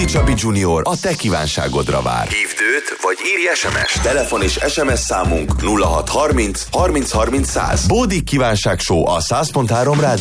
Bódi Csabi Junior a te kívánságodra vár. Hívd őt, vagy írj SMS-t. Telefon és SMS számunk 0630 30 30 100. Bódi Kívánság Show a 100.3 rádió.